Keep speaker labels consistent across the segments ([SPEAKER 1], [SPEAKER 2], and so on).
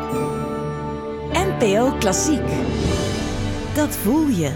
[SPEAKER 1] NPO Klassiek. Dat voel je.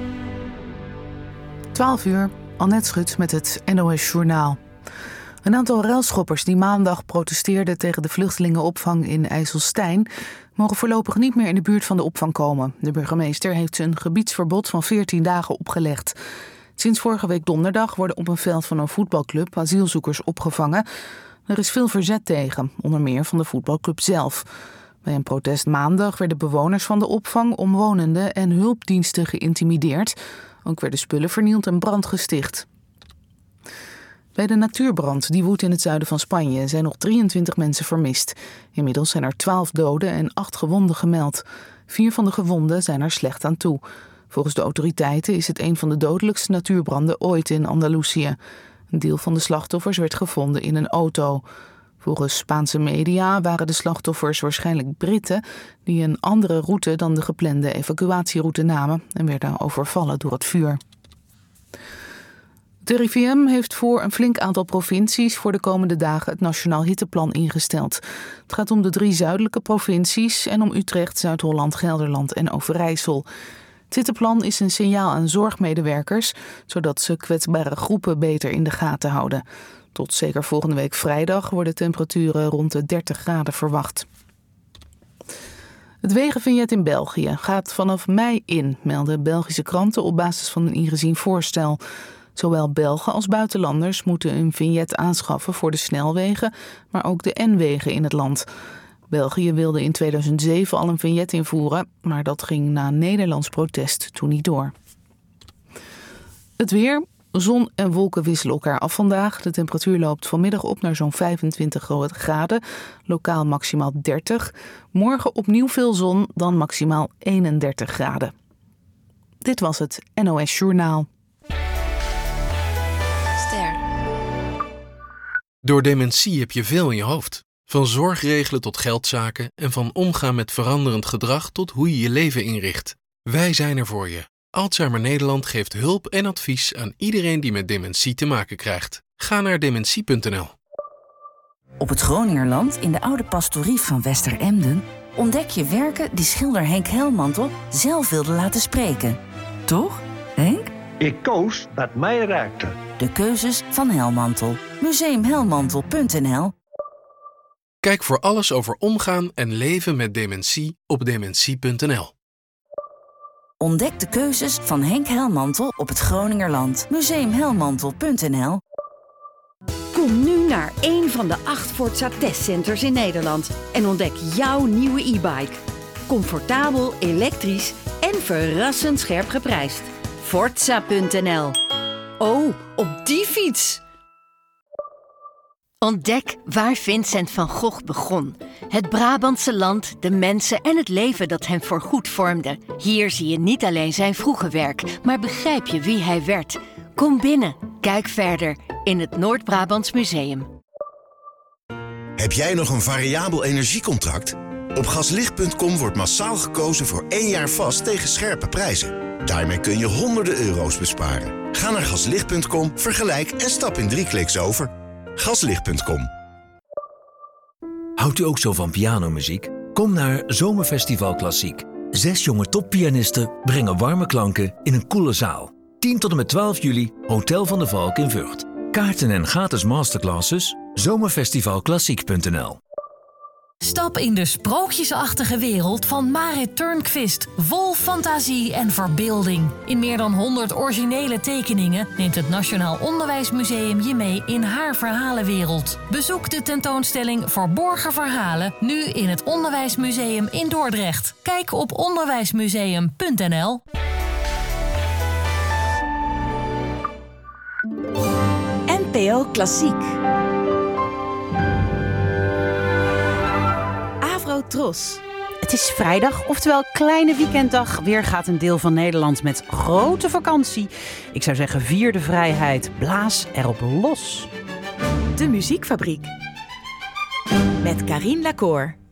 [SPEAKER 2] 12 uur, Annette Schut met het NOS Journaal. Een aantal relschoppers die maandag protesteerden tegen de vluchtelingenopvang in IJsselstein mogen voorlopig niet meer in de buurt van de opvang komen. De burgemeester heeft ze een gebiedsverbod van 14 dagen opgelegd. Sinds vorige week donderdag worden op een veld van een voetbalclub asielzoekers opgevangen. Er is veel verzet tegen, onder meer van de voetbalclub zelf. Bij een protest maandag werden bewoners van de opvang, omwonenden en hulpdiensten geïntimideerd. Ook werden spullen vernield en brand gesticht. Bij de natuurbrand die woedt in het zuiden van Spanje zijn nog 23 mensen vermist. Inmiddels zijn er 12 doden en 8 gewonden gemeld. 4 van de gewonden zijn er slecht aan toe. Volgens de autoriteiten is het een van de dodelijkste natuurbranden ooit in Andalusië. Een deel van de slachtoffers werd gevonden in een auto. Volgens Spaanse media waren de slachtoffers waarschijnlijk Britten die een andere route dan de geplande evacuatieroute namen en werden overvallen door het vuur. Het RIVM heeft voor een flink aantal provincies voor de komende dagen het Nationaal Hitteplan ingesteld. Het gaat om de 3 zuidelijke provincies en om Utrecht, Zuid-Holland, Gelderland en Overijssel. Het hitteplan is een signaal aan zorgmedewerkers, zodat ze kwetsbare groepen beter in de gaten houden. Tot zeker volgende week vrijdag worden temperaturen rond de 30 graden verwacht. Het wegenvignet in België gaat vanaf mei in, melden Belgische kranten op basis van een ingezien voorstel. Zowel Belgen als buitenlanders moeten een vignet aanschaffen voor de snelwegen, maar ook de N-wegen in het land. België wilde in 2007 al een vignet invoeren, maar dat ging na Nederlands protest toen niet door. Het weer. Zon en wolken wisselen elkaar af vandaag. De temperatuur loopt vanmiddag op naar zo'n 25 graden. Lokaal maximaal 30. Morgen opnieuw veel zon, dan maximaal 31 graden. Dit was het NOS Journaal.
[SPEAKER 3] Door dementie heb je veel in je hoofd. Van zorgregelen tot geldzaken en van omgaan met veranderend gedrag tot hoe je je leven inricht. Wij zijn er voor je. Alzheimer Nederland geeft hulp en advies aan iedereen die met dementie te maken krijgt. Ga naar dementie.nl.
[SPEAKER 1] Op het Groningerland, in de oude pastorie van Westeremden, ontdek je werken die schilder Henk Helmantel zelf wilde laten spreken. Toch, Henk?
[SPEAKER 4] Ik koos wat mij raakte.
[SPEAKER 1] De keuzes van Helmantel. Museumhelmantel.nl.
[SPEAKER 3] Kijk voor alles over omgaan en leven met dementie op dementie.nl.
[SPEAKER 1] Ontdek de keuzes van Henk Helmantel op het Groningerland. Museumhelmantel.nl.
[SPEAKER 5] Kom nu naar een van de 8 Forza testcenters in Nederland en ontdek jouw nieuwe e-bike. Comfortabel, elektrisch en verrassend scherp geprijsd. Forza.nl. Oh, op die fiets!
[SPEAKER 6] Ontdek waar Vincent van Gogh begon. Het Brabantse land, de mensen en het leven dat hem voorgoed vormde. Hier zie je niet alleen zijn vroege werk, maar begrijp je wie hij werd. Kom binnen, kijk verder in het Noord-Brabants Museum.
[SPEAKER 7] Heb jij nog een variabel energiecontract? Op gaslicht.com wordt massaal gekozen voor 1 jaar vast tegen scherpe prijzen. Daarmee kun je honderden euro's besparen. Ga naar gaslicht.com, vergelijk en stap in 3 kliks over. Gaslicht.com.
[SPEAKER 8] Houdt u ook zo van pianomuziek? Kom naar Zomerfestival Klassiek. 6 jonge toppianisten brengen warme klanken in een koele zaal. 10 tot en met 12 juli, Hotel van de Valk in Vught. Kaarten en gratis masterclasses, zomerfestivalklassiek.nl.
[SPEAKER 9] Stap in de sprookjesachtige wereld van Marit Turnquist. Vol fantasie en verbeelding. In meer dan 100 originele tekeningen neemt het Nationaal Onderwijsmuseum je mee in haar verhalenwereld. Bezoek de tentoonstelling Verborgen Verhalen nu in het Onderwijsmuseum in Dordrecht. Kijk op onderwijsmuseum.nl.
[SPEAKER 1] NPO Klassiek. Tros.
[SPEAKER 10] Het is vrijdag, oftewel kleine weekenddag. Weer gaat een deel van Nederland met grote vakantie. Ik zou zeggen, vier de vrijheid. Blaas erop los.
[SPEAKER 1] De Muziekfabriek. Met Carine Lacour.